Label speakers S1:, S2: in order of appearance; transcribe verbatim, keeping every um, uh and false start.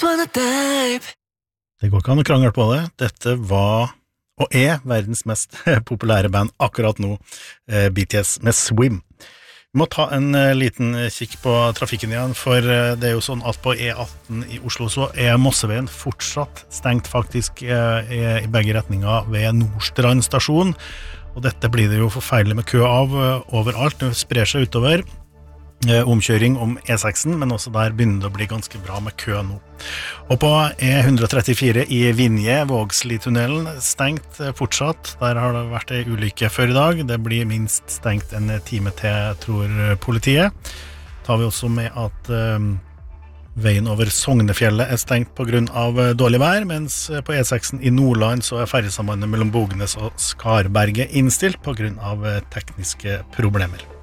S1: wanna dive.
S2: Det går ikke an å krangle på det. Dette var, og er, verdens mest populære band akkurat nå, B T S med Swim. Vi må ta en liten kikk på trafikken igjen, for det er jo sånn at på E atten i Oslo så er Mosseveien fortsatt stengt faktisk i begge retninger ved Nordstrand stasjon, og dette blir det jo forferdelig med kø av overalt. Det sprer seg utover. Omkjøring om E seks, men også der begynner det å bli ganske bra med kø nå. Og på E one thirty-four i Vinje, Vågslitunnelen, stengt fortsatt. Der har det vært en ulykke før i dag. Det blir minst stengt en time til, tror politiet. Tar vi også med at um, veien over Sognefjellet er stengt på grunn av dårlig vær, mens på E seks i Nordland så er ferjesambandet mellom Bognes og Skarberget innstilt på grunn av tekniske problemer.